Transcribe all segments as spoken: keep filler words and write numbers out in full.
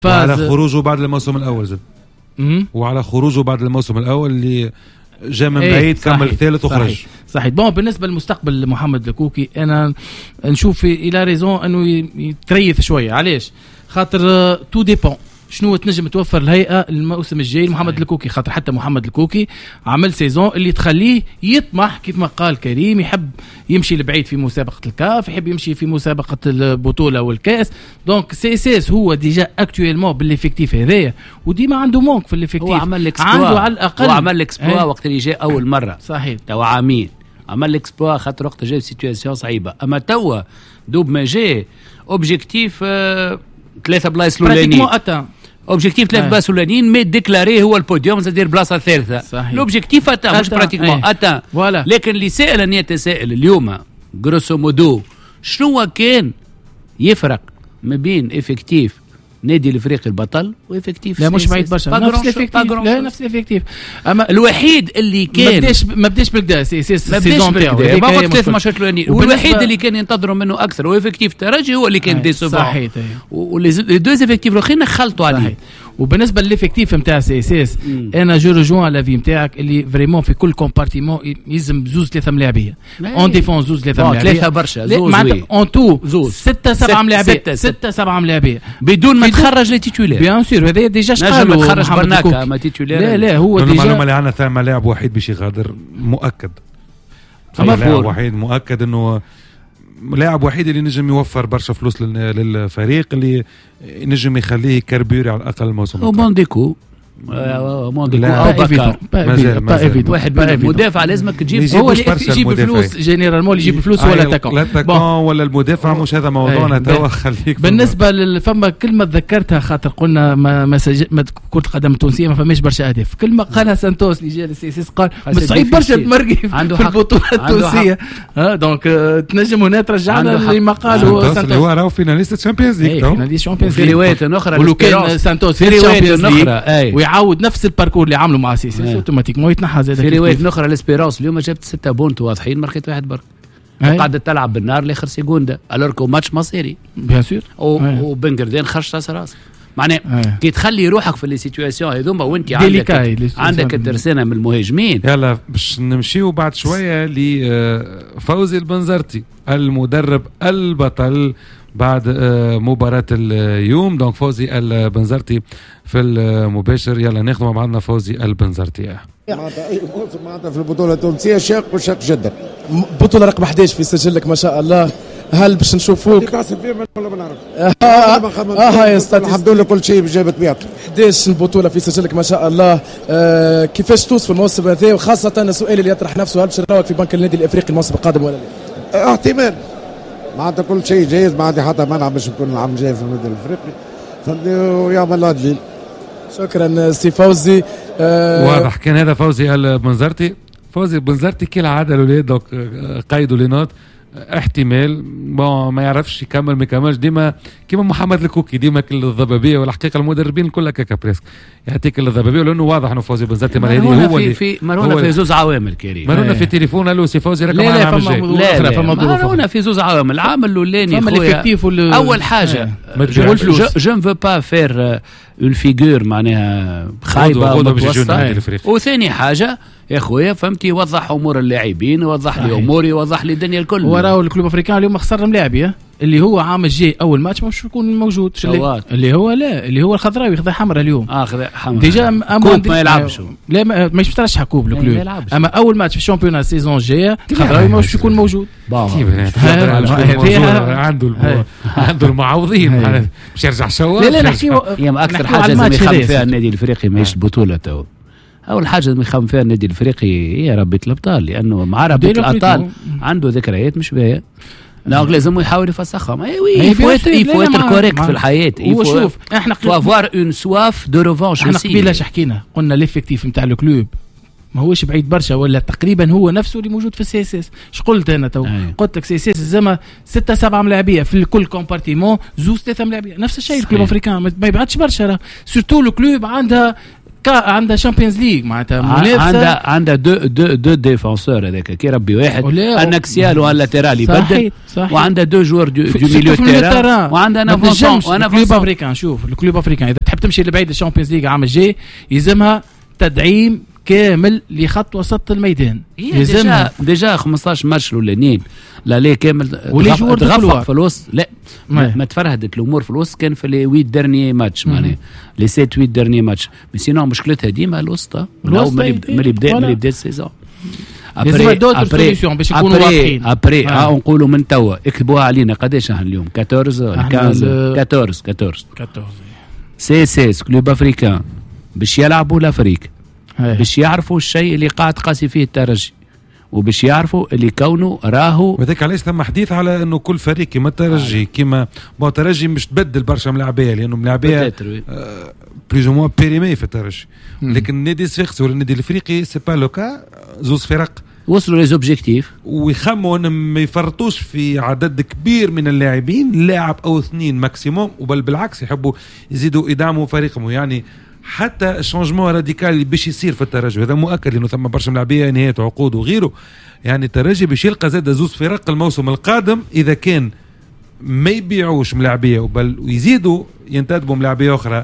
وعلى خروجه بعد الموسم الاول زد وعلى خروجه بعد الموسم الاول اللي جاء من بعيد كمل ثالث وخرج. صحيح صحيح. بون بالنسبه للمستقبل محمد الكوكي انا نشوف الى ريزون انه يتريث شويه. علاش؟ خاطر تو ديبون شنو تنجم توفر الهيئه الموسم الجاي محمد الكوكي. خاطر حتى محمد الكوكي عمل سيزون اللي تخليه يطمح كيف ما قال كريم، يحب يمشي لبعيد في مسابقه الكاف، يحب يمشي في مسابقه البطوله والكاس. دونك سي اس اس هو ديجا اكطويلمون بالافكتيف هذايا وديما عنده مونك في الافكتيف. هو عمل الاكسبوا عنده على الاقل، هو عمل الاكسبوا وقت اللي جاء اول مره. صحيح توا عامين عمل الاكسبوا خاطر وقت جاء سيتواسيون صعيبه. اما توا دوب ما جاء اوبجيكتيف آه ثلاثه بلايص الاولانيين اوبجيكتيف ثلاث بلاص اولانيين مي ديكلاري هو البوديوم زادير بلاصه ثالثه. الاوبجيكتيف اتا مش براتيكمون اتا. لكن اللي سائل ان يتساءل اليوم غروسو مودو شنو كان يفرق ما بين افكتيف نادي الافريقي البطل وافكتيف لا مش بعيد برشا نفس الافكتيف. لا نفس الافكتيف. اما الوحيد اللي كان ما بداش ما بداش بالكدا سي سي السيزون تاعو ما وقت ثلاث ماتشات الاولانيين والوحيد اللي كان ينتظروا منه اكثر هو افكتيف ترجي هو اللي كان ديسوفون. صحيح. ولي دوز افكتيف الاخرين خلطوا عليه. وبالنسبه للافكتيف نتاع سي اس اس انا جو رجوان لافي نتاعك اللي فريمون في كل كومبارتيمون يلزم زوز ثلاثه ملاعبيه اون ديفون زوز ثلاثه ملاعبيه ثلاثه برشا زوز اون تو ستة سبعة ملاعبيه ستة سبعة ملاعبيه بدون ما تخرج لي تيتولير. بيان سور هذا ديجا قالوا ما تخرج برناكا ما تيتولير. لا لا هو ديجا المعلومه اللي عندنا ثم لاعب وحيد باش يغادر مؤكد. لاعب وحيد مؤكد انه لاعب وحيد اللي نجم يوفر برشا فلوس للفريق اللي نجم يخليه كربيري على الاقل الموسم. ومونديكو مونديكو او بكار واحد مدافع لازمك تجيب هو اللي يجيب فلوس جينيرال مول يجيب فلوس ولا تاكون لا تاكون ولا المدافع مش هذا موضوعنا توا. خليك بالنسبه للفما كلمه تذكرتها خاطر قلنا ما ما كره القدم التونسيه ما فماش برشا اهداف. كلمه قالها سانتوس اللي جا للسي اس اس قال صعيب برشا تمرقي في البطوله التونسيه. ها دونك تنجم هنا ترجعنا لما قالوا سانتوس اللي هو راهو فيناليست تشامبيونز ليغ. فيناليست تشامبيونز ليغ في روايه اخرى ولو كان سانتوس في روايه اخرى ويعاود نفس الباركور اللي عملوا مع سي سي اوتوماتيكمون يتنحى زاد. في روايه اخرى الاسبيرانس اليوم جابت ستة بونت واضحين ماركت واحد برك قاعده تلعب بالنار لاخر سيكوندا الوركو ماتش مصيري بيان سور وبنغردين خرج راس راس معناه كي تخلي روحك في لي سيتواسيون هذوما وانت عندك عندك الترسانه من المهاجمين. يلا باش نمشيو بعد شويه لفوزي البنزرتي المدرب البطل بعد مباراة اليوم. دونك فوزي البنزرتي في المباشر. يلا ناخذ مع بعضنا فوزي البنزرتي. معناتها اي موسم معناتها في البطولة التونسية شاق وشاق جدا. بطولة رقم أحد عشر في سجلك ما شاء الله. هل باش نشوفوك تحسب فيه ولا ما نعرف؟ اه اه يا استاذ الحمد لله كل شيء بجابة بيعطي. أحد عشر البطولة في سجلك ما شاء الله. آه كيفاش توصف الموسم هذا وخاصة السؤال اللي يطرح نفسه هل باش نراوك في بنك النادي الافريقي الموسم القادم ولا لا؟ اه احتمال معناتها كل شيء جايز ما عندي حتى منع باش نكون العام جاي في النادي الافريقي فيعمل الله دليل. شكرا سي فوزي. آه واضح كان هذا فوزي البنزرتي. فوزي البنزرتي كالعاده الاولاد دوك قيدوا لي نوت احتمال ما يعرفش يكمل ما يكملش ديما كيما محمد الكوكي ديما كل الضبابيه والحقيقه المدربين كلها كاكا بريسك يعطيك الضبابيه لانه واضح انه فوزي بنزرتي مرهونة هو في, في مرهونة في زوز عوامل كريم مرهونة في تليفون قالوا سي فوزي رقم لا لا فما لا لا, لا مرهونة في زوز عوامل. العام الاولاني خويا اول حاجه جو نفو با فير اون فيغور معناها خايبه ومتوسطه. وثاني حاجه يا خويا فهمتي يوضح امور اللاعبين يوضح لي اموري يوضح لي الدنيا الكل. وراه الكلوب افريكان اليوم خسر ملاعبيه اللي هو عام الجاي اول ماتش مش يكون موجود اللي, اللي هو لا اللي هو الخضراوي خذا حمراء اليوم اه خذا حمراء ديجا كوب ما يلعبش لا ما مش ترشح كوب الكلوب اما اول ماتش في الشامبيون السيزون الجايه الخضراوي مش يكون موجود. عنده عنده المعوضين مش يرجع شوال. لا لا نحكيو يا اكثر حاجه لازم يخاف فيها النادي الافريقي ماهيش البطوله تو. أول حاجة لازم يخاف فيها النادي الأفريقي هي ربة الأبطال لأنه مع ربة الأبطال عنده ذكريات مش باهية. لا لازم يحاول يفسخهم. اي وي يفوت يفوت الكوريكت في الحياة. وشوف احنا فوافوار اون سواف دو ريفانش. احنا قبيلاش حكينا قلنا ليفيكتيف نتاع الكلوب ما هوش بعيد برشا ولا تقريبا هو نفسه اللي موجود في السي اس اس. اش قلت انا تو قلت لك سي اس اس زعما ستة سبعة ملاعبيه في كل كومبارتيمون زوز ثلاثه ملاعبيه نفس الشيء الكلوب افريكان ما يبعدش برشا. سورتو الكلوب عندها عندها شامبيونز ليج معناتها منافسه عندها عندها دو دو دو ديفونسور هذاك كي ربي واحد انكسيال واللاترال يبدل وعندها دو جوار دو ميليو تيران وعندها نافونسون وانا كلوب افريكان. شوف الكلوب افريكان اذا تحب تمشي لبعيد الشامبيونز ليج العام الجاي يلزمها تدعيم كامل لخط وسط الميدان. ديجا ديجا خمسطاش ماتش الاولانيين لا ليه كامل تغفق في الوسط. لا ما, ما تفرهدت الامور في الوسط كان في لي ويت ديرني ماتش معناها لي سيت ويت ديرني ماتش مي سينو مشكلتها ديما الوسط ملي بدا ملي بدا السيزون. ابري ابري باش يكونوا واضحين ابري اه نقولوا من توا اكتبوها علينا قداش احنا اليوم أربعطاش خمسطاش أربعطاش أربعطاش سي سي كلوب افريكان باش يلعبوا لافريك باش يعرفوا الشيء اللي قاعد قاسي فيه الترجي وباش يعرفوا اللي كونه راهو. وذاك علاش ثم حديث على انه كل فريق كما الترجي كما بون الترجي مش تبدل برشا ملاعبيه لانه ملاعبيه آه بلوز او موان بيريمي في الترجي لكن النادي الصفاقسي ولا النادي الافريقي سي با لوكا زوز فرق وصلوا لي زوبجيكتيف ويخموا ان ما يفرطوش في عدد كبير من اللاعبين لاعب او اثنين ماكسيموم وبل بالعكس يحبوا يزيدوا يدعموا فريقهم. يعني حتى الشونجمون راديكال اللي باش يصير في الترجي هذا مؤكد لانه ثم برشا ملاعبيه نهايه عقود وغيره. يعني الترجي باش يلقى زاد زوز فرق الموسم القادم اذا كان ما يبيعوش ملاعبيه وبل ويزيدوا ينتدبوا ملاعبيه اخرى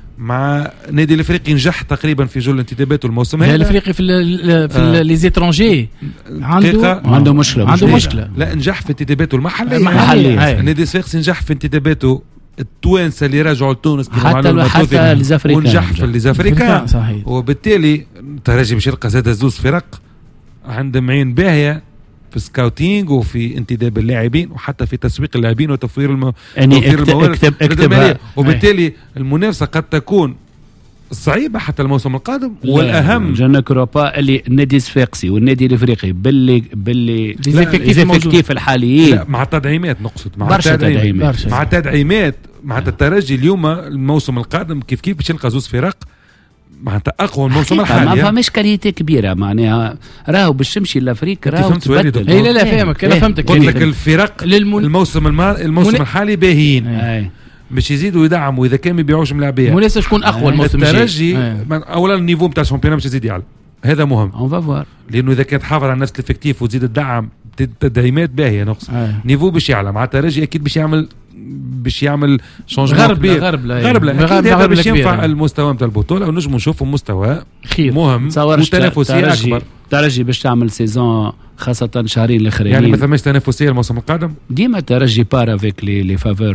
مع نادي الافريقي نجح تقريبا في جل انتداباته الموسم هذا. الافريقي في ال في لي زيترونجي عنده عنده مشكله عنده مشكله لا نجح في انتداباته المحليه المحليه. النادي الصفاقسي نجح في انتداباته التوانسه اللي راجعوا لتونس حتى حتى ليزافريكان ونجح في ليزافريكان وبالتالي الترجي باش يلقى زاد زوز فرق عندهم عين باهيه في سكاوتينج وفي انتداب اللاعبين وحتى في تسويق اللاعبين وتوفير الم... يعني توفير الموارد الماليه وبالتالي المنافسه قد تكون صعيبه حتى الموسم القادم. والاهم جو نكرو با اللي النادي الصفاقسي والنادي الافريقي باللي باللي ليزيفيكتيف الحاليين مع التدعيمات نقصد مع برشا تدعيمات مع تدعيمات مع الترجي اليوم الموسم القادم كيف كيف باش يلقى زوز فرق معناتها اقوى الموسم الحالي. ما فماش كاليتي كبيره معناها راهو باش تمشي لافريك راهو تبدل. اي لا لا فاهمك انا فهمتك. قلت لك الفرق للمن... الموسم الما... الموسم من... الحالي باهيين باش يزيدوا يدعموا اذا كان ما يبيعوش ملاعبيه مناسب شكون اقوى الموسم الترجي. اولا النيفو نتاع الشامبيونات باش يزيد يعلى هذا مهم اون فافوار لانه اذا كانت حافظ على نفس الافكتيف وتزيد الدعم تدعيمات باهيه نقص نيفو باش يعلى مع الترجي اكيد باش يعمل باش يعمل شونجمون كبير غربله غربله غربله باش ينفع المستوى نتاع البطوله ونجموا نشوفوا مستوى خير مهم وتنافسيه اكبر. الترجي باش تعمل سيزون خاصه شهرين الاخرين يعني ما ثماش تنافسيه الموسم القادم ديما الترجي بار افيك لي لي فافور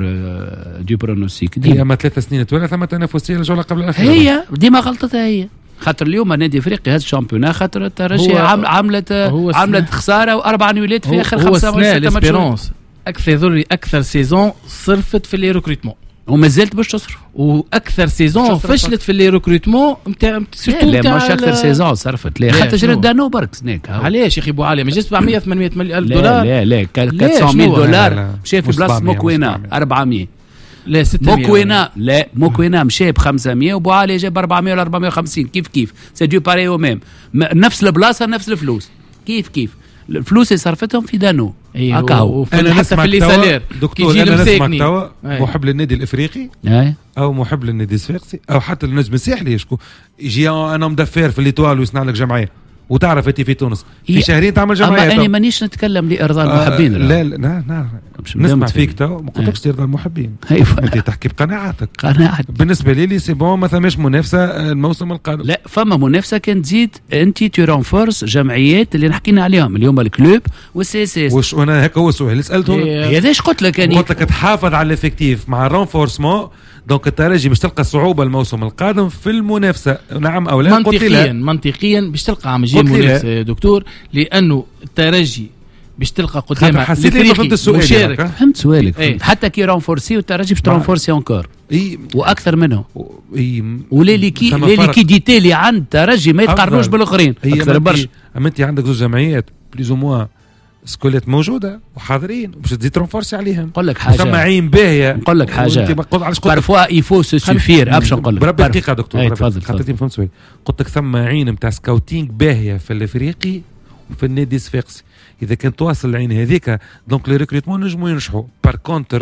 دو برونوستيك ديما ما ثلاث سنين توالي ثم تنافسيه الجوله قبل الاخيره هي ديما غلطتها هي خاطر اليوم نادي افريقيا هذا الشامبيونات خاطر الترجي عملت عملت خساره واربع نولات في اخر خمسه ولا ستة ماتشات اكثر ذري اكثر سيزون صرفت في لي ريكروتمون وما زلت باش تصرف واكثر سيزون فشلت في لي ريكروتمون نتاع لا مش اكثر سيزون صرفت لا حتى جرى دانو برك سنيك علاش يا اخي بو عالي ما جاش سبعمية ثمانمية الف دولار لا لا أربعمية دولار مشى في بلاصه موكوينا أربعمية لا ستمية موكوينا لا موكوينا مشى ب خمسمية وبو عالي جاب أربعمية ولا أربعمية وخمسين كيف كيف سي دو باري او ميم نفس البلاصه نفس الفلوس كيف كيف الفلوس اللي صرفتهم في دانو هكا هو انا حتى في اللي سالير دكتور انا نسمع توا محب للنادي الافريقي أي. او محب للنادي الصفاقسي او حتى النجم الساحلي شكون يجي انا مدفر في الليتوال ويصنع لك جمعيه وتعرف انت في تونس في شهرين تعمل جمعيه. اما انا مانيش نتكلم لارضاء المحبين آه لا لا لا, لا. نسمع فيك تو ما قلتلكش ترضى المحبين انت تحكي بقناعاتك قناعتك. بالنسبه لي لي سي بون ما ثماش منافسه الموسم القادم لا فما منافسه كان تزيد انت ترونفورس جمعيات اللي حكينا عليهم اليوم الكلوب والسي اس اس واش انا هكا هو السؤال اللي سالته هذاش قلت لك انا قلت لك تحافظ على الافكتيف مع الرونفورسمون دونك الترجي باش تلقى صعوبه الموسم القادم في المنافسه نعم او لا منطقيا منطقيا باش تلقى عم يجي منافسه يا دكتور لانه الترجي باش تلقى قدامها حسيت انه فهمت السؤال مشارك فهمت سؤالك ايه. حتى كي رونفورسي والترجي باش ترونفورسي انكور اي واكثر واكثر منهم اي ولا ليكي لا ليكيديتي اللي عند الترجي ما يتقارنوش بالاخرين اكثر برشا. اما انت عندك زوج جمعيات بليز او موان سكولات موجوده وحاضرين باش تزيد ترونفورسي عليهم. نقول لك حاجه ثم عين باهيه نقول لك حاجه بارفوا يفو سو سوفير باش نقول لك بربي دقيقه دكتور تفضل خاطرني فهمت سؤال قلت لك ثم عين نتاع سكاوتينغ باهيه في الافريقي وفي النادي الصفاقسي اذا كنت تواصل العين هذيك دونك لي ريكروتمون نجموا ينجحوا بار كونتر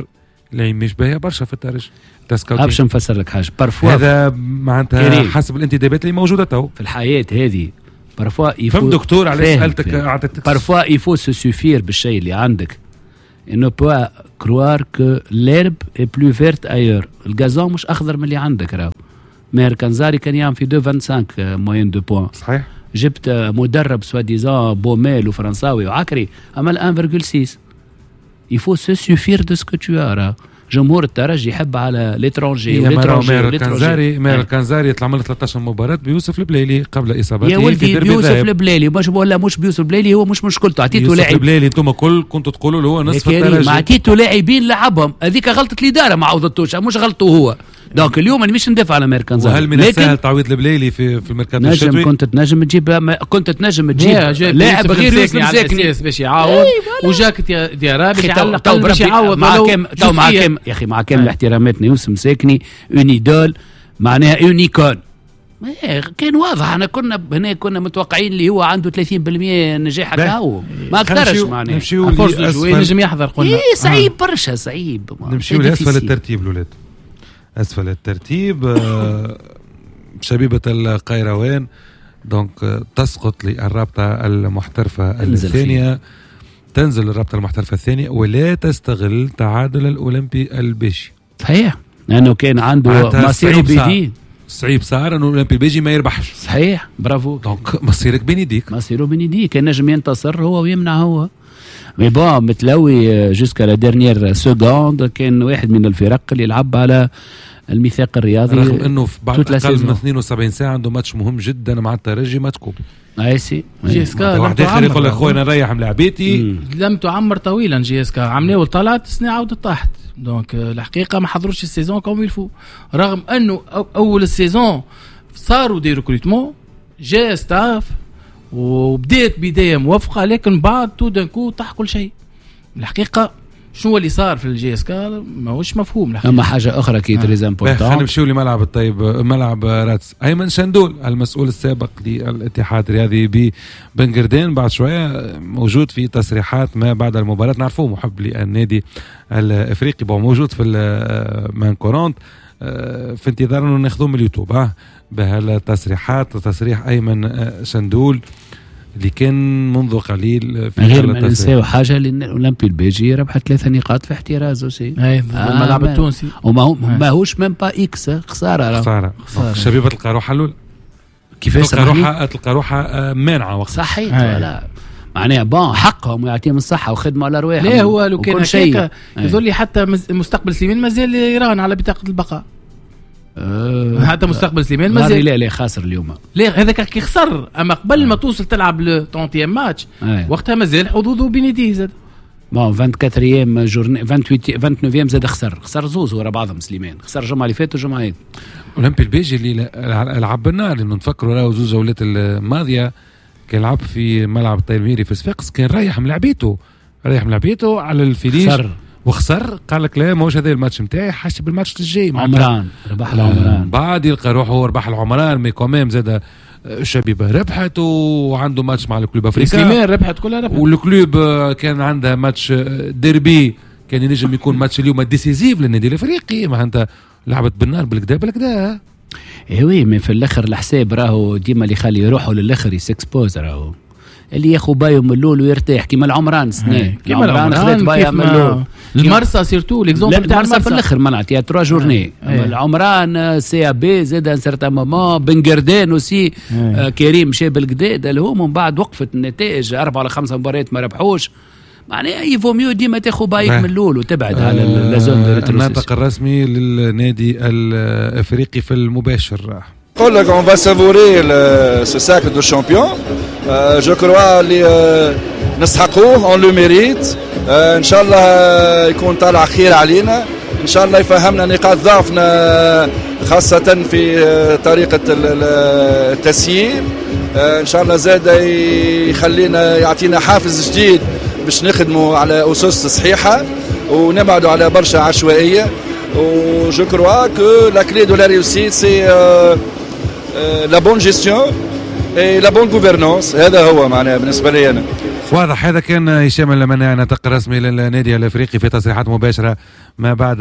اللي مش باهيه برشا في الترجي. باش نفسر لك حاجه بارفوا هذا معناتها حسب الانتدابات اللي موجوده تو في الحياه هذه. بارفوا فهم دكتور على سالتك اعطيتك بارفوا يفو سو سوفير بالشيء اللي عندك. انه بوا كروار كو ليرب اي بلو فيرت ايور. الغازون مش اخضر من اللي عندك راهو. ماهر كنزاري كان يعمل في اثنين فاصلة خمسة موين دو بوان صحيح. جبت مدرب سوا ديزان بوميل وفرنساوي وعكري عمل واحد فاصلة ستة. يفو سو سوفير دو سكو تو ار. جمهور الترجي يحب على ليترونجي وليترونجي ماهر الكنزاري ماهر الكنزاري يطلع من ثلاثة عشر مباراة بيوسف البليلي قبل اصابته. يا ولدي بيوسف البليلي مش ولا مش بيوسف البليلي هو مش مشكلته. عطيته لاعب البليلي انتم كل كنتوا تقولوا له هو نصف الترجي. ما عطيته لاعبين لعبهم. هذيك غلطة الإدارة ما عوضتوش مش غلطته هو. دونك اليوم انا مش ندافع على ماهر الكنزاري. وهل من السهل تعويض البليلي في في الميركاتو الشتوي؟ نجم كنت تنجم تجيب كنت تنجم تجيب لاعب غير يوسف مساكني باش يعاود وجاك ديارابي يعلق باش يعاود. مع كم تو مع كم يا اخي مع كم احتراماتنا يوسف مساكني اون ايدول معناها اونيكون. كان واضح انا كنا هنا كنا متوقعين اللي هو عنده ثلاثين بالمئة نجاح هكا ما اكثرش معناها نجم يحضر قلنا. اي صعيب برشا صعيب. نمشيو لاسفل الترتيب الاولاد. أسفل الترتيب شبيبة القيروان دونك تسقط للرابطة المحترفة الثانية. تنزل الرابطة المحترفة الثانية ولا تستغل تعادل الأولمبي البيجي. صحيح لأنه كان عنده مصير بيدي. صعيب صار انه الاولمبي البيجي ما يربحش. صحيح برافو. دونك مصيرك بين يديك. مصيره بين يديك. كان نجم ينتصر هو ويمنع هو. مي بون متلوي جوسكا لا ديرنيير سكوند كان واحد من الفرق اللي يلعب على الميثاق الرياضي رغم انه في بعد اقل من اثنين وسبعين ساعه عنده ماتش مهم جدا مع الترجي ما تكوب. اي سي جيسكا واحد اخر يقول لك خويا نريح ملاعبيتي. لم تعمر طويلا جيسكا عمليه طلعت سنه عودت طاحت. دونك الحقيقه ما حضروش السيزون كوم يلفو رغم انه اول السيزون صاروا دي ريكروتمون جاء ستاف وبدات بدايه موفقه لكن بعد تو دانكو طاح كل شيء. الحقيقه شنو اللي صار في الجي اس كا ماهوش مفهوم. اما حاجه اخرى كي تريز امبورطون خلينا نمشيو لملعب الطيب ملعب راتس. ايمن شندول المسؤول السابق للاتحاد الرياضي ببنغردان بعد شويه موجود في تصريحات ما بعد المباراه. نعرفوه محب للنادي الافريقي موجود في مان كورونت في انتظار انه ناخذوه من اليوتيوب ها بهالتصريحات. تصريح ايمن شندول اللي كان منذ قليل في غير ما ننساو حاجه لان الاولمبي البيجي ربح ثلاثه نقاط في احتراز وسي اي الملعب آه التونسي وما هو ماهوش ميم با اكس خساره خساره شبيبه تلقى روحها الاولى. كيفاش تلقى روحها تلقى روحها مانعه وقت صحيح ولا معناها بون حقهم ويعطيهم الصحه وخدمه على رواحهم. لا هو لو كان هكاك يظل لي حتى مستقبل سليمان مازال يراهن على بطاقه البقاء. أه حتى مستقبل سليمان مازال لا لا خاسر اليوم. لا هذاك كي خسر اما قبل أه. ما توصل تلعب لو ثلاثين ماتش أه. وقتها مازال حظوظه بين يديه زاد. بون أربعة وعشرين جورني ثمانية وعشرين تسعة وعشرين زاد خسر خسر زوز ورا بعضهم سليمان. خسر الجمعه اللي فاتت والجمعه هذه. اولمبي البيجي اللي لعب بالنار لانه نفكروا راهو زوز جولات الماضيه كان لعب في ملعب الطيلميري في صفاقس كان رايح ملعبيته رايح ملعبيته على الفينيش خسر. وخسر قال لك لا ماهوش هذا الماتش نتاعي حاسب بالماتش الجاي عمران ربح العمران بعد يلقى روحه ربح العمران مي كوميم زاد الشبيبه ربحت وعنده ماتش مع الكلوب افريقيا سليمان ربحت كلها ربحت والكلوب كان عندها ماتش ديربي كان ينجم يكون ماتش اليوم ديسيزيف للنادي الافريقي ما انت لعبت بالنار بالكدا بالكدا. اي وي مي في الاخر الحساب راهو ديما اللي يخلي يروحوا للاخر يسكسبوز راهو اللي ياخذ بايو من الاول ويرتاح كيما العمران سنه كيما العمران خذت بايو من الاول المرسى سيرتو ليكزومبل تاع المرسى في الاخر منعت يا ثلاثة جورني العمران سي بي زاد ان سيرتان مومون بنغردان وسي آه كريم مشى بالجداد اللي هو من بعد وقفت النتائج اربعه ولا خمسه مباريات ما ربحوش معناها يفو ميو ديما تاخذ بايك من الاول وتبعد آه على اللازون دو ريتروسيس. الناطق الرسمي للنادي الافريقي في المباشر نقول لك on va savourer ce sacre de champion. Euh, je crois اللي uh, نستحقوه on le mérite. uh, ان شاء الله يكون طالع خير علينا ان شاء الله يفهمنا نقاط ضعفنا خاصة في uh, طريقة التسيير. uh, ان شاء الله زاد يخلينا يعطينا حافز جديد باش نخدموا على أسس صحيحة ونبعدوا على برشا عشوائية. و je crois que la clé de la réussite c'est uh, la bonne gestion et la bonne gouvernance. هذا هو معناها بالنسبة لي أنا. واضح. هذا كان هشام المناع ناطق رسمي للنادي الافريقي في تصريحات مباشره ما بعد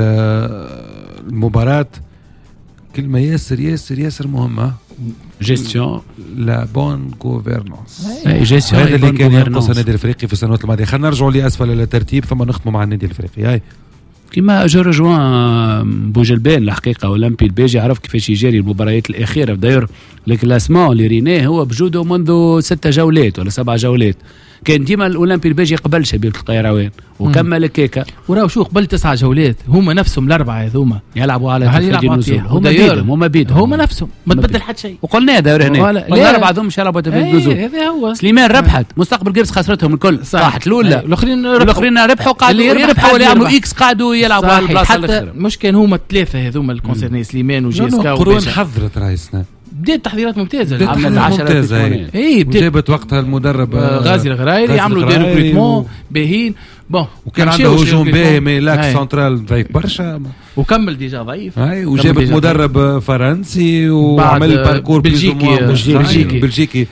المباراه. كلمه ياسر ياسر ياسر مهمه، جيستيون لا بون غوفرنانس. جيستيون هذا اللي كان ينقص النادي الافريقي في السنوات الماضيه. خلينا نرجعوا لاسفل الترتيب ثم نختموا مع النادي الافريقي. هاي كما جو رجوان بوجلبان الحقيقه اولمبي الباجي عرف كيفاش يجري المباريات الاخيره. داير الكلاسمون اللي ريناه هو بجوده منذ ستة جولات ولا سبع جولات. كان ديما الاولمبي الباجي قبل شبيبه القيروان وكمل كيكا وراو شو قبل تسعة جولات هما نفسهم الاربعه هذوما يلعبوا على تفادي النزول. هما بيدهم هما بيدهم هما نفسهم ما تبدل حتى شيء. وقلنا داير هنا ولا بعضهم يلعبوا تفادي النزول. هذا هو سليمان ربحت مستقبل جيبس خسرتهم الكل راحت الاولى. الاخرين الاخرين ربحوا قاعدوا يربحوا ولا يعملوا اكس قاعدوا يلعبوا على البلاصه الاخرى. مش كان هما الثلاثه هذوما الكونسيرني سليمان وجيسكا قرون حضرت رايسنا بدات تحضيرات ممتازه عملت ممتازه. اي جابت وقتها المدرب غازي الغرايري يعملوا دي ريكروتمون باهين بون وكان عنده هجوم باهي مي لاك سنترال ضعيف برشا وكمل ديجا ضعيف. اي وجابت مدرب فرنسي وعمل باركور بلجيكي بلجيكي بلجيكي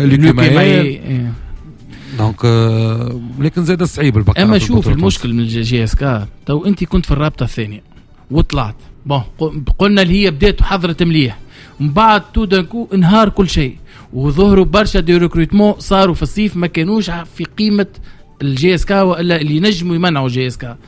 لوكي دونك لكن زاد صعيب البقره. اما شوف المشكل من الجي اس كا تو انت كنت في الرابطه الثانيه وطلعت بون قلنا اللي هي بدات وحضرت مليح ومن بعد تو دانكو انهار كل شيء وظهروا برشا دي ريكروتمون صاروا في الصيف ما كانوش في قيمه الجي اس كا ولا اللي نجموا يمنعوا الجي اس كا.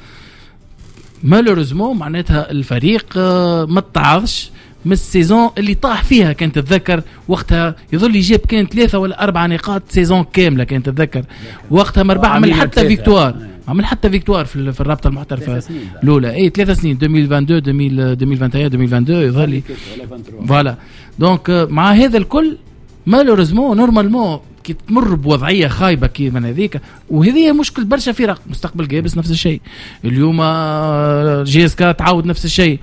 مالوريزمون معناتها الفريق ما تعاضش من السيزون اللي طاح فيها. كانت تتذكر وقتها يظل يجيب كان ثلاثة ولا أربعة نقاط سيزون كاملة. كانت تتذكر وقتها مربع عمل حتى فيكتوار عمل حتى فيكتوار في, في الرابطة المحترفة الأولى. اي ثلاثة سنين ألفين واثنين وعشرين ألفين وواحد وعشرين ألفين واثنين وعشرين يظل فوالا. دونك مع هذا الكل مالوريزمون نورمالمون كي تمر بوضعيه خايبه كي من هذيك وهذه مشكل برشا فرق. مستقبل جابس نفس الشيء اليوم، جي اس كا تعاود نفس الشيء،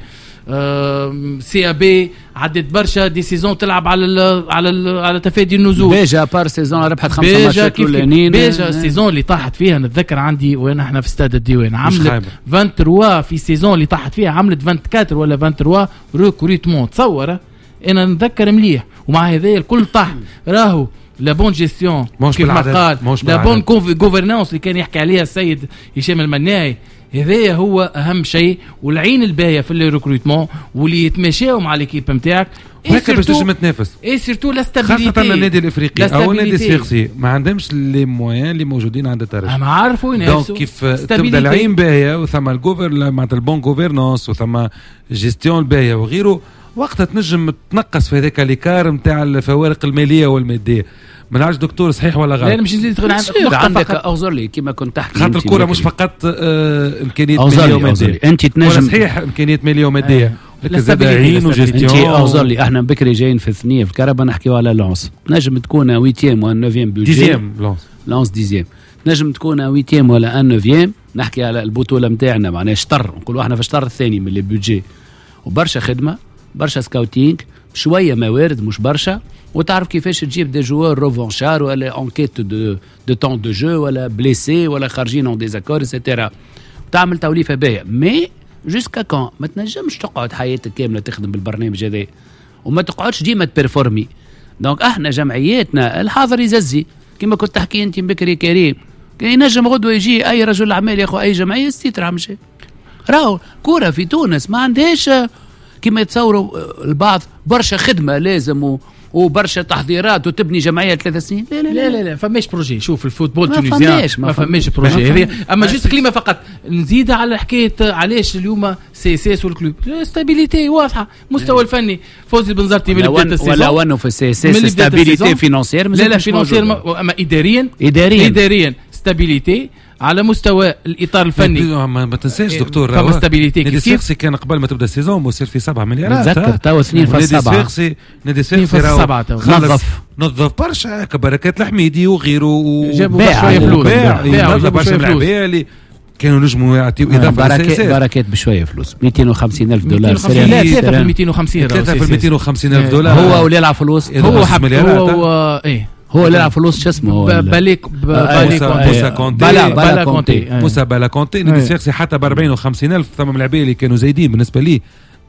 سي ا بي عدت برشا دي سيزون تلعب على ال على ال على تفادي النزول. بيجا بار سيزون ربحت خمسة ماتشات الاولانيين. بيجا السيزون اللي طاحت فيها نتذكر عندي وين احنا في استاد الديوان عملت ثلاثة وعشرين في السيزون اللي طاحت فيها عملت أربعة وعشرين ولا ثلاثة وعشرين ريكوريتمون. تصور انا نتذكر مليح. ومع هذا الكل طاح راهو لا بون جيستيون كيف ما قال لا بون غوفرنانس اللي كان يحكي عليها السيد هشام المناعي. هذا هو اهم شيء والعين الباهيه في الريكروتمون واللي يتماشاو مع ليكيب نتاعك هيك باش تنجم تنافس. اي سيرتو لا ستابيليتي خاصه النادي الافريقي او النادي الصفاقسي ما عندهمش لي موين اللي موجودين عند الترجي. ما عارفوا ينافسوا. دونك كيف تبدا العين باهيه وثم الجوفر معناتها البون غوفرنانس وثم جيستيون باهيه وغيره وقتها تنجم تنقص في هذاك ليكار نتاع الفوارق الماليه والماديه. ما نعرفش دكتور صحيح ولا غلط؟ لا مش نزيد عندك اغزر لي كما كنت تحكي خاطر الكره مش فقط آه امكانيات ماليه وماديه. انت تنجم صحيح امكانيات ماليه وماديه آه. لكن زاد عين وجيستيون. انت اغزر لي احنا بكري جايين في الثنيه في الكهرباء نحكيو على لونس. تنجم تكون ويتيام ولا نوفيام بوجي ديزيام لونس لونس ديزيام. تنجم تكون ويتيام ولا ان نوفيام. نحكي على البطوله نتاعنا معناها شطر نقولوا احنا في الشطر الثاني من لي بودجي وبرشا خدمه برشا سكاوتينغ شويه موارد مش برشا. وتعرف كيفاش تجيب دي جوار روفونشار ولا انكيت دو دو طون دو جو ولا بليسي ولا خارجين اون ديزاكور ايتترا تعمل توليفه باهيه. مي جوسكا كون ما تنجمش تقعد حياتك كامله تخدم بالبرنامج هذا وما تقعدش ديما تبرفورمي. دونك احنا جمعياتنا الحاضر يززي كما كنت تحكي انت بكري كريم ينجم غدوه يجي اي رجل اعمال ياخذ اي جمعيه ستيتر مشي. راهو كوره في تونس ما عندهاش كما يتصوروا البعض برشا خدمه لازم و وبرشا تحضيرات وتبني جمعيه ثلاث سنين. لا لا لا لا, لا فماش بروجي. شوف الفوتبول التونسيان ما فماش بروجي هذه. اما جست كلمه فقط نزيد على حكايه علاش اليوم سي اس اس والكلوب ستابيليتي واضحه مستوى الفني. فوزي بنزرتي من بدايه السيزون ولا وانه في السي اس اس ستابيليتي فينانسيير. لا لا فينانسيير اما اداريا اداريا اداريا ستابيليتي على مستوى الاطار الفني. ما, ما تنساش دكتور فما ستابيليتي نادي الصفاقسي كان قبل ما تبدا السيزون وصير في سبعة مليارات. نتذكر توا اثنين فاصلة سبعة. نادي الصفاقسي نادي الصفاقسي نظف نظف برشا كبركات الحميدي وغيره جابوا شويه فلوس باع برشا ملاعبيه اللي كانوا نجموا يعطيو اضافه بركات بركات بشويه فلوس مئتين وخمسين ألف دولار. لا ثلاثة في مئتين وخمسين ثلاثة في مئتين وخمسين ألف دولار. هو اللي يلعب فلوس هو حب هو ايه هو اللي يلعب فلوس. شو اسمه باليك موسى كونتي بالا كونتي موسى بالا كونتي. نادي الصفاقسي حتى ب أربعين وخمسين ألف ثم ملاعبيه اللي كانوا زايدين بالنسبه ليه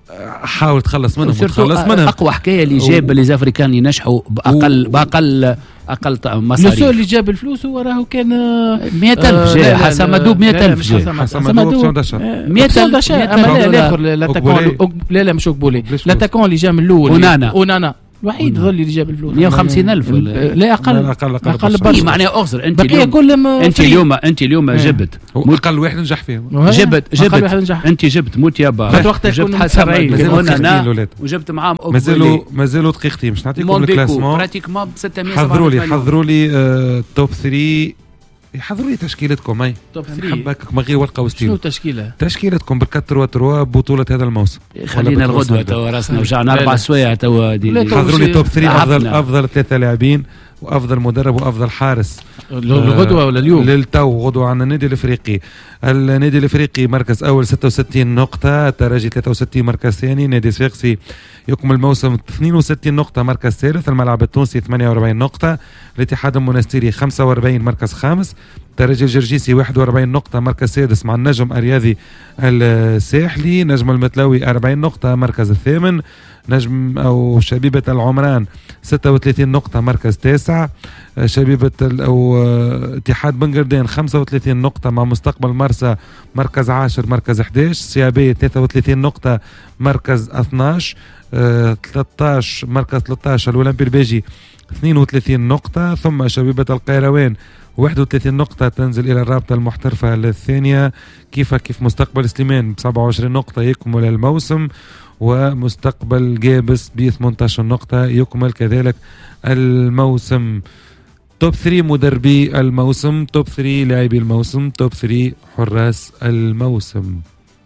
حاول تخلص منهم وتخلص منهم. اقوى حكايه اللي جاب لي زافريكان ينجحوا باقل و... باقل اقل مصاريف. السؤال اللي جاب الفلوس هو راهو كان مئة ألف جاي حسن مدوب مئة ألف جاي حسن مدوب مئة ألف اما لا الاخر لا تكون لا لا مش قبولي لا تكون اللي جا من الاول ونانا ونانا الوحيد ظل اللي جاب الفلوس مئة وخمسين ألف لا اقل اقل اقل برشا معناها اغزر انت اليوم كل انت اليوم انت اليوم جبت اقل واحد نجح فيهم جبت جبت انت جبت موتيابا جبت حسن ونانا وجبت معاهم مازالوا مازالوا دقيقتين باش نعطيكم الكلاسمون براتيكمون ستمائة حضروا لي حضروا لي توب ثلاثة يحضروا لي تشكيلتكم اي توب ثلاثة نحبك من غير ورقه وستيل. شنو التشكيله؟ تشكيلتكم بالكتر وتروا بطوله هذا الموسم. خلينا الغدوه تو راسنا وجعنا اربع سوايع تو حضروا لي توب ثلاثة افضل افضل ثلاثه لاعبين وافضل مدرب وافضل حارس الغدوه ولا اليوم للتو غدوه عن النادي الافريقي. النادي الافريقي مركز اول ستة وستين نقطه، الترجي ثلاثة وستين مركز ثاني، نادي صفاقسي يكمل الموسم اثنين وستين نقطه مركز ثالث، الملعب التونسي ثمانية وأربعين نقطه، الاتحاد المنستيري خمسة وأربعين مركز خامس، الترجي الجرجيسي واحد وأربعين نقطه مركز سادس مع النجم الرياضي الساحلي، نجم المتلوي أربعين نقطه مركز الثامن، نجم او شبيبه العمران ستة وثلاثين نقطه مركز تاسع، شبيبه او اتحاد بنغردين خمسة وثلاثين نقطه مع مستقبل مرسى مركز عاشر مركز أحد عشر، سيابيه ثلاثة وثلاثين نقطه مركز اثناشر، اه ثلاثة عشر مركز ثلاثة عشر الاولمبي الباجي اثنين وثلاثين نقطه، ثم شبيبه القيروان واحد وثلاثين نقطة تنزل إلى الرابطة المحترفة الثانية، كيف كيف مستقبل سليمان ب سبعة وعشرين نقطة يكمل الموسم، ومستقبل جابس ب ثمانية عشر نقطة يكمل كذلك الموسم. توب ثلاثة مدربي الموسم، توب ثلاثة لاعبي الموسم، توب ثلاثة حراس الموسم.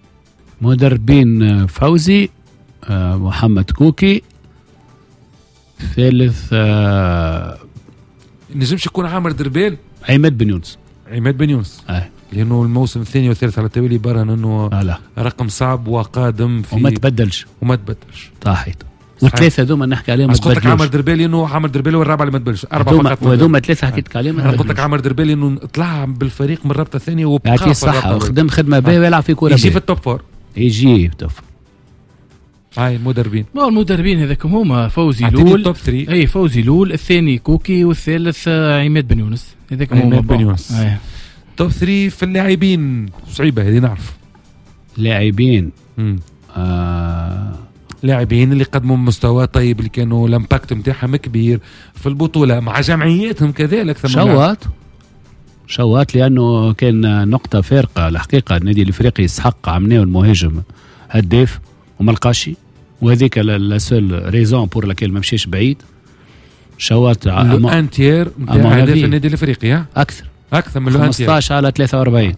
مدربين فوزي آه محمد كوكي، ثالث آه نجمش يكون عامر دربيل عماد بن يونس عماد بن يونس آه. لانه الموسم الثاني والثالث على التوالي برهن انه آه رقم صعب وقادم في وما تبدلش وما تبدلش طاحت. والثلاثه هذوما نحكي عليهم قلت لك عامر دربيل انه عامر دربيل هو الرابع اللي ما تبدلش اربعه فقط وهذوما ثلاثه حكيت عليهم. انا قلت لك عامر دربيل انه طلع بالفريق من الرابطه الثانيه وبقى يعطيه الصحه وخدم خدمه باهيه ويلعب في كوره يجي في التوب فور يجي توب هاي المدربين ما المدربين هذاك هما فوزي لول اي فوزي لول، الثاني كوكي، والثالث عماد بن يونس. هذاك هما عماد بن يونس. توب ثلاثة في اللاعبين صعيبه هذه نعرف لاعبين آه لاعبين اللي قدموا مستوى طيب اللي كانوا الامباكت نتاعهم كبير في البطوله مع جمعياتهم كذلك. شوات شوات لانه كان نقطه فارقه الحقيقه. النادي الافريقي يستحق عمناه المهاجم هداف وما لقاش، وهذيك لا سول ريزون بور لاكيل ما مشيش بعيد. شوات انتير نتاع هداف النادي الافريقي ها اكثر اكثر من خمسطاش على ثلاثة وأربعين.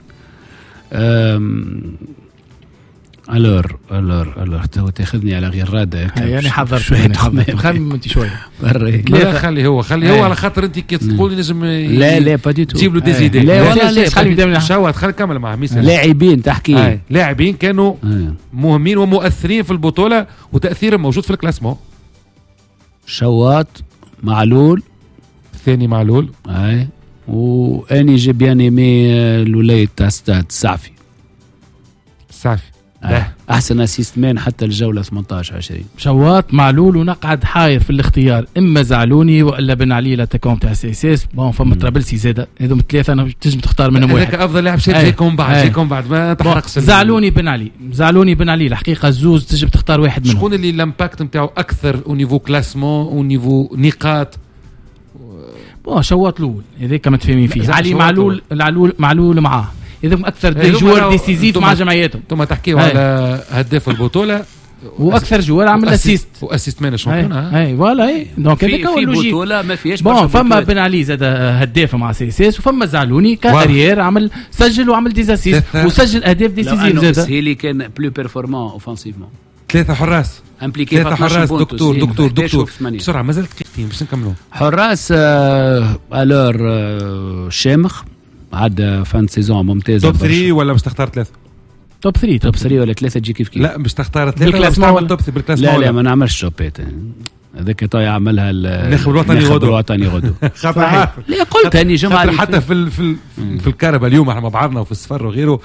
الور الور الور تو تاخذني على غير راده يعني حضرت شويه خمم انت شويه لا خلي هو خلي هو على خاطر انت كي تقول نجم لا لا با دي تو تجيب له دي زيدي. لا والله خلي شوات خلي كمل معاه ميسا. لاعبين تحكي لاعبين كانوا مهمين ومؤثرين في البطوله وتاثيرهم موجود في الكلاسمون. شوات معلول ثاني معلول اي واني جي بيان ايمي الولايه تاع ستاد السعفي السعفي آه. احسن اسيست مان حتى الجوله ثمانية عشر عشرين. شوات معلول ونقعد حاير في الاختيار اما زعلوني والا بن علي لاتاكون تاع سي اس اس. بون فما ترابلسي زاده هذوم ثلاثه انا تنجم تختار منهم واحد. هذاك افضل لاعب شاد فيكم بعد فيكم بعد ما تحرقش. زعلوني بن علي زعلوني بن علي الحقيقه الزوز تنجم تختار واحد منهم. شكون اللي الامباكت نتاعو اكثر او نيفو كلاسمون او نيفو نقاط؟ بون شوات الاول هذاك ما تفهمين فيه. علي معلول معلول معلول معاه اذا اكثر دي جوار ديسيزيف مع جمعياتهم. ثم تحكيوا على هداف البطوله واكثر جوار عمل اسيست واسيست مان الشامبيون. اي فوالا اي دونك هذاك هو اللوجيك. في بطوله ما فيهاش بون فما بن علي زاد هداف مع سي اس اس وفما زعلوني كارير عمل سجل وعمل ديزاسيست وسجل اهداف ديسيزيف زاد. هي اللي كان بلو بيرفورمون اوفنسيفمون. ثلاثه حراس امبليكي ثلاثه حراس دكتور دقطور دكتور بسرعه مازال دقيقتين باش نكملوا. حراس آه الور آه شامخ عاد فان سيزون ممتازه. توب ثلاثة ولا باش تختار ثلاثه؟ توب ثلاثة توب ثلاثة ولا ثلاثه تجي كيف كيف؟ لا باش تختار ثلاثه ولا تعمل توب ثلاثة بالكلاسمون؟ لا لا ما نعملش توبات هذاك طاي يعملها الناخب الوطني غدو الوطني غدو. خاطر لا قلت اني جمعه حتى في في في الكهرباء اليوم احنا مع بعضنا وفي السفر وغيره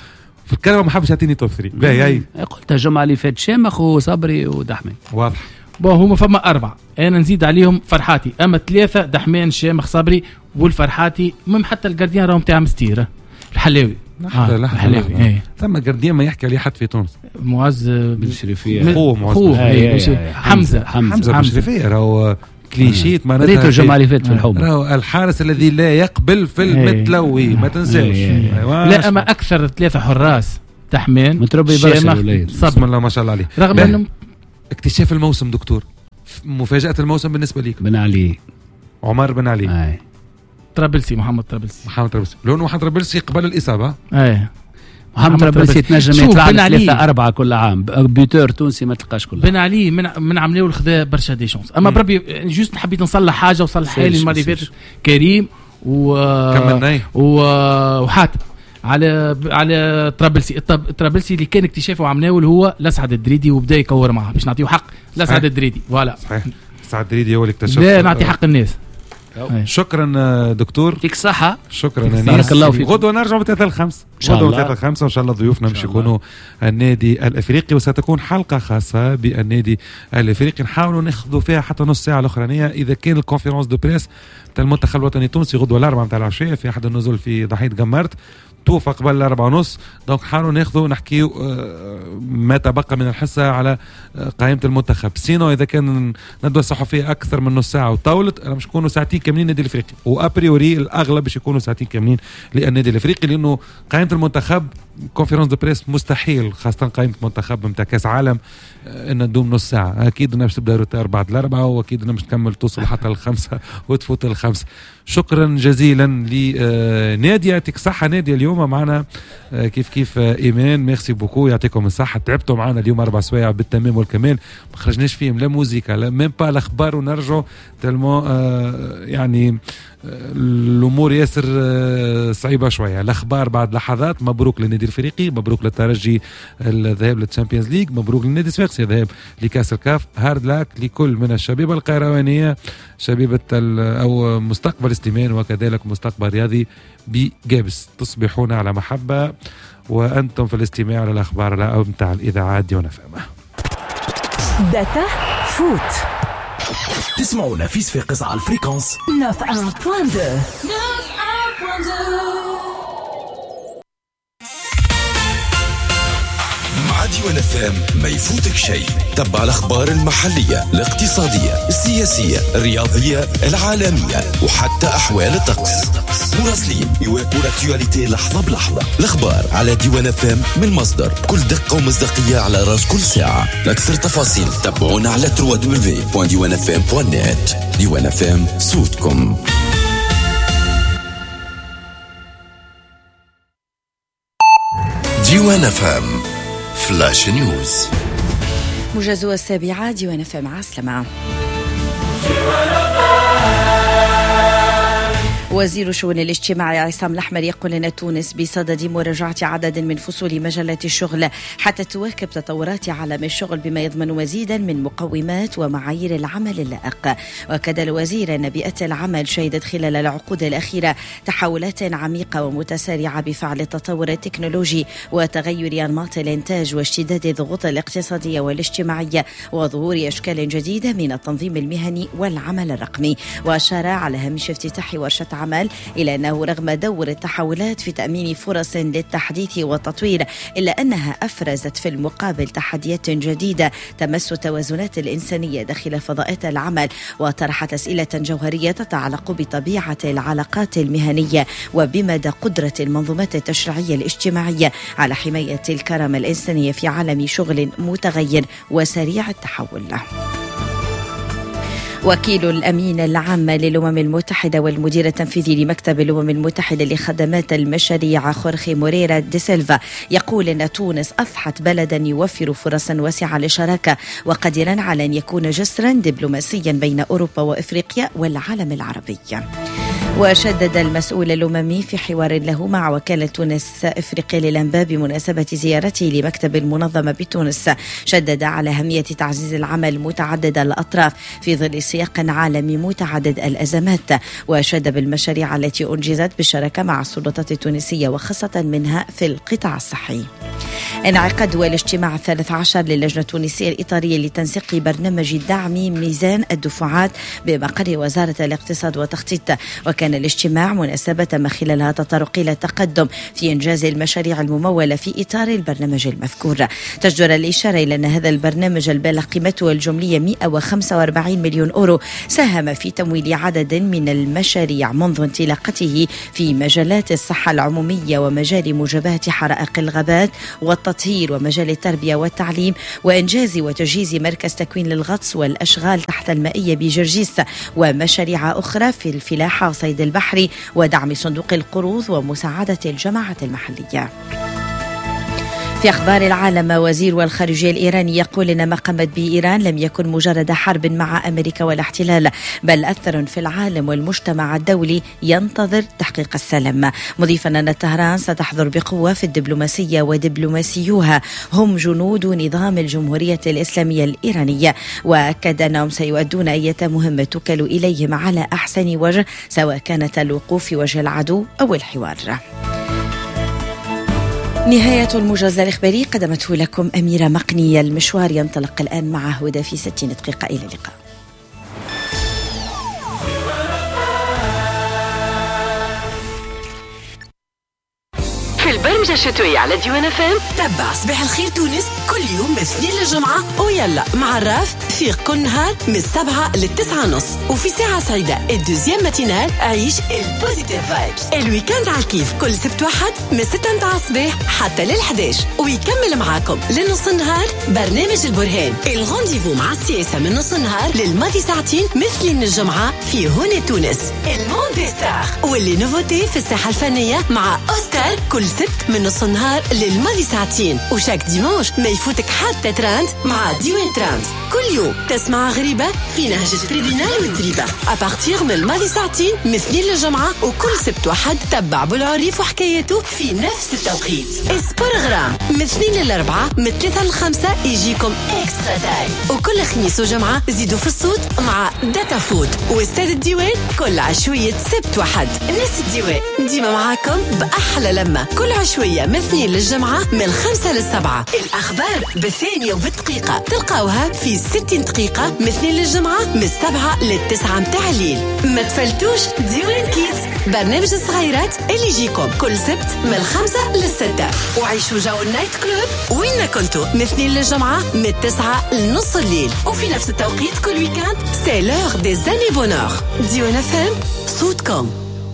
في الكلمه ما حبش يعطيني توب ثلاثة. باهي هاي قلت الجمعه اللي فاتت شامخ وصبري ودحمي واضح. بون هما فما أربعة، أنا نزيد عليهم فرحاتي، أما ثلاثة دحمان شامخ صبري والفرحاتي، مم حتى الجارديان راهم تاع مستيرة الحلاوي. لحظة لحظة الحلاوي ثم جارديان ما يحكي عليه حد في تونس. معز بن شريفية خوه معز حمزة حمزة بن شريفية راهو كليشيت معناتها. ريت الجمعة اللي فاتت في الحومة راهو الحارس الذي لا يقبل في المتلوي ما تنساوش. لا أما أكثر ثلاثة حراس تحمان متربي برشا بسم الله ما شاء الله عليه. رغم أنهم اكتشاف الموسم دكتور، مفاجأة الموسم بالنسبة ليك. بن علي عمر بن علي آه. طرابلسي محمد طرابلسي محمد طرابلسي لونه محمد طرابلسي قبل الإصابة. ايه محمد طرابلسي تنجم يطلع ثلاثة أربعة كل عام بيوتور تونسي ما تلقاش كل عام. بن علي من من عملوا الخذا برشا دي شونس. اما بربي جوست حبيت نصلح حاجه وصلح حالي المره اللي فاتت كريم و وحاتم على على طرابلسي. طرابلسي اللي كان اكتشافه عمناول هو لسعد الدريدي وبدا يكور معها باش نعطيه حق لسعد الدريدي. فوالا صحيح لسعد الدريدي هو اللي اكتشف. لا نعطي حق الناس. شكرا دكتور يعطيك صحة. شكرا بارك الله فيك. غدوة نرجع بثلاثة الخمس غدوة بثلاثة الخمس وإن شاء الله ضيوفنا مش يكونوا النادي الأفريقي، وستكون حلقة خاصة بالنادي الأفريقي نحاولوا ناخذوا فيها حتى نص ساعة الأخرانية إذا كان الكونفيرونس دو بريس تاع المنتخب الوطني التونسي غدوة الأربعة متاع العشية في أحد النزول في ضحية جمرت توفى قبل الأربعة ونص. دونك حاولوا ناخذوا نحكيو ما تبقى من الحصة على قائمة المنتخب. سينو إذا كان ندوة صحفية أكثر من نص ساعة وطولت أنا مش يكونوا ساعتين كاملين النادي الأفريقي، وأبريوري الأغلب باش يكونوا ساعتين كاملين للنادي الأفريقي، لأنه قائمة المنتخب كونفيرونس دو بريس مستحيل خاصة قائمة منتخب متاع كاس عالم ان تدوم نص ساعة. اكيد انها باش تبدا روتار بعد الاربعة، واكيد انها باش تكمل توصل حتى الخمسة وتفوت الخمسة. شكرا جزيلا لنادية، يعطيك صحة نادية اليوم معنا كيف كيف ايمان. ميرسي بوكو يعطيكم الصحة، تعبتوا معنا اليوم اربع سوايع بالتمام والكمال، ما خرجناش فيهم لا موسيقى لا ميم با الاخبار ونرجعوا تلمو يعني الامور ياسر صعيبه شويه. الاخبار بعد لحظات. مبروك للنادي الافريقي، مبروك للترجي الذهاب للتشامبيونز ليج، مبروك للنادي الصفاقسي الذهاب لكاس الكاف. هارد لاك لكل من الشبيبه القيروانيه، شبيبه او مستقبل استيمان وكذلك مستقبل رياضي بجابس. تصبحون على محبه وانتم في الاستماع للاخبار الأمتع الاذاعات ديوان اف ام. داتا فوت تسمعونا في صفاقس على الفريكونس تسعة فاصلة اثنين. مع ديوان اف ام ما يفوتك شيء. تبع الاخبار المحليه الاقتصاديه السياسيه الرياضيه العالميه وحتى احوال الطقس. مراسلين يواكبوا الاكتواليتي لحظه بلحظه. الاخبار على ديوان اف ام من مصدر بكل دقه ومصداقيه على راس كل ساعه. لاكثر تفاصيل تابعونا على دبليو دبليو دبليو دوت ديوان اف ام دوت نت. ديوان اف ام صوتكم. ديوان اف ام فلاش نيوز. موجز السابعة ديوان اف ام. عسلامة. وزير الشؤون الاجتماعية عصام الأحمر يقول أن تونس بصدد مراجعة عدد من فصول مجلات الشغل حتى تواكب تطورات عالم الشغل بما يضمن مزيدا من مقومات ومعايير العمل اللائق. وكذا الوزير أن بيئة العمل شهدت خلال العقود الأخيرة تحولات عميقة ومتسارعة بفعل التطور التكنولوجي وتغير أنماط الإنتاج واشتداد الضغوط الاقتصادية والاجتماعية وظهور أشكال جديدة من التنظيم المهني والعمل الرقمي. وأشار على هامش افتتاح ورشة عمل إلى أنه رغم دور التحولات في تأمين فرص للتحديث والتطوير إلا أنها أفرزت في المقابل تحديات جديدة تمس التوازنات الإنسانية داخل فضاءات العمل وطرحت أسئلة جوهرية تتعلق بطبيعة العلاقات المهنية وبمدى قدرة المنظومات التشريعية الاجتماعية على حماية الكرامة الإنسانية في عالم شغل متغير وسريع التحول. وكيل الأمين العام للأمم المتحدة والمدير التنفيذي لمكتب الأمم المتحدة لخدمات المشاريع خورخي موريرا دي سيلفا يقول أن تونس أصبحت بلدا يوفر فرصا واسعة للشراكة وقادرا على أن يكون جسرا دبلوماسيا بين أوروبا وإفريقيا والعالم العربي. وشدد المسؤول الأممي في حوار له مع وكالة تونس إفريقيا للأنباء بمناسبة زيارته لمكتب المنظمة بتونس، شدد على أهمية تعزيز العمل متعدد الأطراف في ظل سياق عالمي متعدد الأزمات، وشد بالمشاريع التي أنجزت بالشراكة مع السلطات التونسية وخاصة منها في القطاع الصحي. انعقد الاجتماع الثالث عشر للجنة التونسية الإطارية لتنسيق برنامج دعم ميزان الدفعات بمقر وزارة الاقتصاد والتخطيط، وكان الاجتماع مناسبة ما خلالها تطرق إلى التقدم في إنجاز المشاريع الممولة في إطار البرنامج المذكور. تجدر الإشارة إلى أن هذا البرنامج البالغ قيمته الجملية مئة وخمسة وأربعين مليون أورو ساهم في تمويل عدد من المشاريع منذ انطلاقته في مجالات الصحة العمومية ومجال مجابهة حرائق الغابات والتطهير ومجال التربية والتعليم، وإنجاز وتجهيز مركز تكوين للغطس والأشغال تحت المائية بجرجيس، ومشاريع أخرى في الفلاحة وصيد البحري ودعم صندوق القروض ومساعدة الجماعة المحلية. في أخبار العالم، وزير الخارجية الإيراني يقول إن ما قامت به إيران لم يكن مجرد حرب مع أمريكا والاحتلال، بل أثر في العالم والمجتمع الدولي ينتظر تحقيق السلام، مضيفا أن طهران ستحضر بقوة في الدبلوماسية ودبلوماسيوها هم جنود نظام الجمهورية الإسلامية الإيرانية، وأكد أنهم سيؤدون أي مهمة توكل إليهم على أحسن وجه، سواء كانت الوقوف في وجه العدو أو الحوار. نهاية الموجز الإخباري قدمته لكم أميرة مقنية. المشوار ينطلق الآن مع هدى في ستين دقيقة. إلى اللقاء. في البرمجة الشتوية على ديوان اف ام تبع صباح الخير تونس كل يوم من الاثنين للجمعة، ويلا مع الراف فيق كل نهار من السبعة للتسعة نص، وفي ساعة سعيدة الدوزيام ماتينال عيش البوزيتيف فايبس. الويكاند على الكيف كل سبت واحد من ستة متاع الصباح حتى للحداش، ويكمل معاكم لنص النهار برنامج البرهان، الغونديفو مع السياسة من نص النهار للماضي ساعتين مثلين الجمعة في هنا تونس. الموند ستار واللي نوفوتي في الساحة الفنية مع أوسكار كل سبت من نص النهار للماضي ساعتين، وشاك ديمانش ما يفوتك حتى تراند مع ديوان تراند. كل يوم تسمع غريبة في نهج التريبينال والدريبة أبارتيغ من الماضي ساعتين مثلين للجمعة، وكل سبت واحد تبع بالعريف وحكايته في نفس التوقيت. اسبرغرام مثلين للأربعة من ثلاثة للخمسة يجيكم إكسترا تايم، وكل خميس وجمعة زيدوا في الصوت مع داتا فود واستاد الديوان كل عشوية سبت واحد. الناس الديوان ديما معاكم بأحلى لما كل عشوية مثلين للجمعة من الخمسة للسبعة. الأخبار بالثانية وبالدقيقة تلقاوها في ستين دقيقة مثلين للجمعة من السبعة للتسعة متاع الليل. ما تفلتوش ديوان كيدز، برنامج الصغيرات اللي يجيكم كل سبت من الخمسة للستة، وعيشوا جو النايت كلوب وين كنتوا مثلين للجمعة من التسعة لنص الليل، وفي نفس التوقيت كل ويكاند سي لور دي زاني بونور. ديوان فام صوتكم.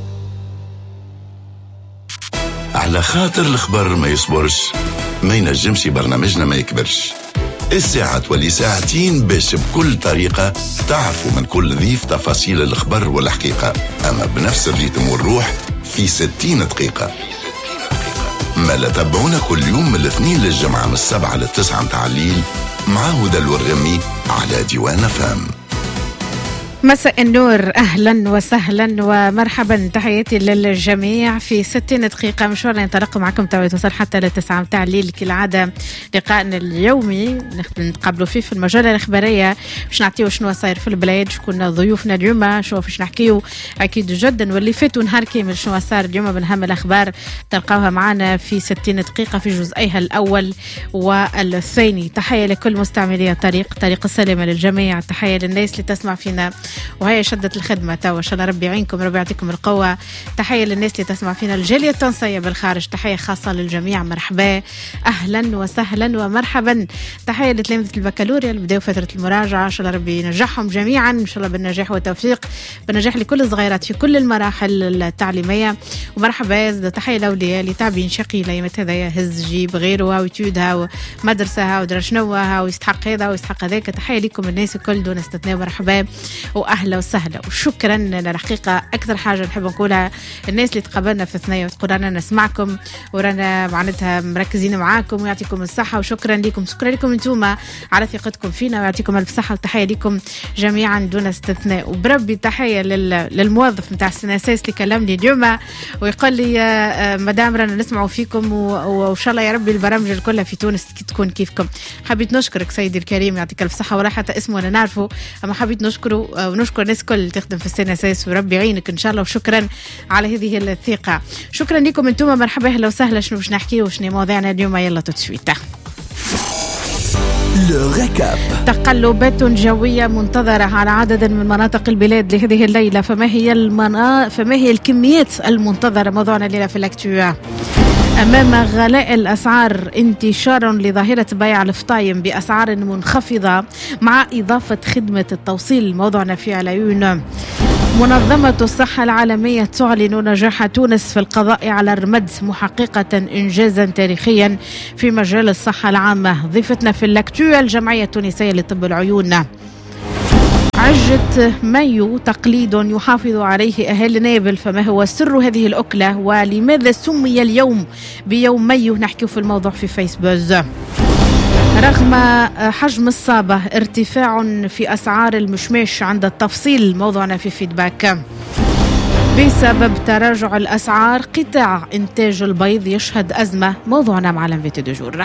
على خاطر الخبر ما يصبرش، ما ينجمش برنامجنا ما يكبرش. الساعة تولي ساعتين باش بكل طريقة تعرفوا من كل ضيف تفاصيل الخبر والحقيقة، أما بنفس الريتم والروح في ستين دقيقة. ما لا تابعونا كل يوم من الاثنين للجمعة من السبعة للتسعة متاع الليل مع هدى الورمي على ديوان فام. مساء النور، أهلا وسهلا ومرحبا، تحياتي للجميع. في ستين دقيقة مشوارنا ينطلق معكم تو توصل حتى للتسعة متاع الليل كالعادة. لقائنا اليومي نتقابلوا فيه في المجلة الإخبارية باش نعطيو شنو صاير في البلاد، شكون ضيوفنا اليوم، شنو باش نحكيو أكيد جدا واللي فاتوا نهار كامل شنو صار اليوم من أهم الأخبار تلقاوها معنا في ستين دقيقة في جزئيها الأول والثاني. تحية لكل مستعملي الطريق، طريق السلامة للجميع، تحية للناس اللي تسمع فينا وهي شدة الخدمة توا، إن شاء الله ربي يعينكم، ربي يعطيكم القوة. تحية للناس اللي تسمع فينا الجالية التونسية بالخارج، تحية خاصة للجميع، مرحبا أهلا وسهلا ومرحبا. تحية لتلامذة البكالوريا اللي بدأوا فترة المراجعة، إن شاء الله ربي ينجحهم جميعا إن شاء الله بالنجاح والتوفيق، بالنجاح لكل الصغيرات في كل المراحل التعليمية. ومرحبا تحية لأولياء اللي تعبين شقي ليمة هذا هز جيب غيرها ويتودها ومدرسها ودرا شنوها ويستحق هذا ويستحق هذاك. تحية لكم الناس الكل دون استثناء، مرحبا. واهلا وسهلا وشكرا. الحقيقه اكثر حاجه نحب نقولها الناس اللي تقابلنا في الثنيه وتقول انا نسمعكم ورانا معناتها مركزين معاكم ويعطيكم الصحه وشكرا لكم. شكرا لكم انتم على ثقتكم فينا ويعطيكم الف صحه وتحيه لكم جميعا دون استثناء. وبربي تحيه للموظف نتاع السناسيس اللي كلمني اليوم ويقول لي مدام رانا نسمعوا فيكم وان شاء الله يا ربي البرامج الكل في تونس تكون كيفكم. حبيت نشكرك سيدي الكريم يعطيك الف صحه ولا حتى اسمه انا نعرفه اما حبيت نشكره ونشكر الناس الكل اللي تخدم في السناسيس وربي يعينك ان شاء الله وشكرا على هذه الثقه. شكرا لكم انتم مرحبا اهلا وسهلا. شنو باش نحكي وشنو مواضيعنا اليوم يلا تتشويته. تقلبات جوية منتظرة على عدد من مناطق البلاد لهذه الليلة. فما هي المنا... فما هي الكميات المنتظرة؟ موضوعنا الليلة في الاكتوا. أمام غلاء الأسعار انتشار لظاهرة بيع الفطايم بأسعار منخفضة مع إضافة خدمة التوصيل. موضوعنا في العيون. منظمة الصحة العالمية تعلن نجاح تونس في القضاء على الرمد محققة إنجازا تاريخيا في مجال الصحة العامة. ضيفتنا في اللاكتو الجمعية التونسية لطب العيون. عجة مايو تقليد يحافظ عليه أهل نابل. فما هو سر هذه الأكلة ولماذا سمي اليوم بيوم مايو؟ نحكي في الموضوع في فيسبوك. رغم حجم الصابة ارتفاع في أسعار المشماش عند التفصيل. موضوعنا في فيدباك. بسبب تراجع الأسعار قطاع إنتاج البيض يشهد أزمة. موضوعنا مع الانفيتي دو جور.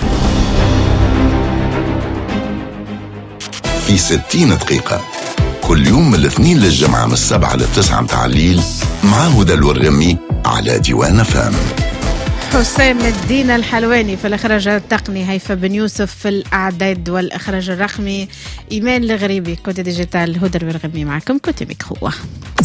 في ستين دقيقة كل يوم من الاثنين للجمعة من السبعة للتسعة متاع الليل مع هدى الورمي على ديوان فام. حسام الدين الحلواني في الإخراج التقني. هيفا بن يوسف في الأعداد والإخراج الرقمي. إيمان الغريبي كوتي ديجيتال. هدى الورمي معكم كوتي ميكرو.